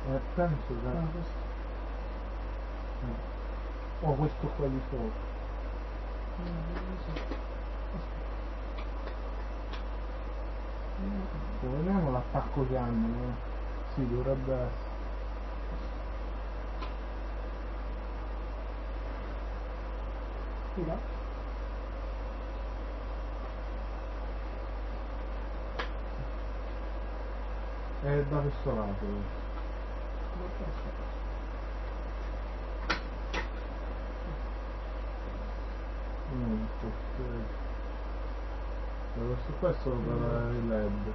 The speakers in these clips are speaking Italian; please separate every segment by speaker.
Speaker 1: Penso che...
Speaker 2: questo.
Speaker 1: Oh, questo qua di sopra. Vediamo l'attacco che hanno. Sì, dovrebbe essere.
Speaker 2: Qui là?
Speaker 1: È da questo lato. Non forse... Questo qua è solo per il LED.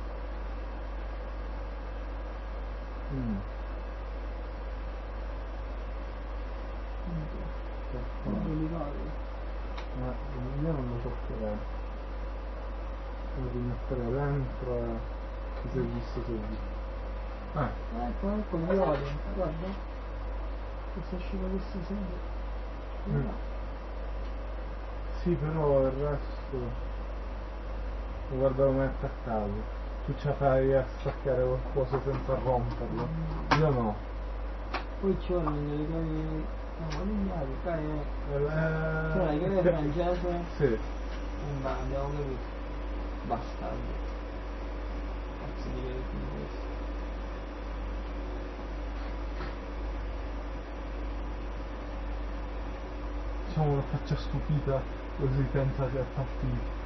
Speaker 1: Io non lo toccherei. Lo rimettere dentro e ti sei visto subito.
Speaker 2: Ecco gli oli, guarda. Questa uscita questi segni.
Speaker 1: Sì, però il resto... Guarda come è attaccato. Tu ce la fai a staccare qualcosa senza romperlo. Io no.
Speaker 2: Poi ci vogliono delle chiavi... No, le chiavi, cioè la chiave francese?
Speaker 1: Sì.
Speaker 2: Ma abbiamo capito. Bastardo. Cazzo di chiavi questi.
Speaker 1: Facciamo una faccia stupita così pensa che è partito.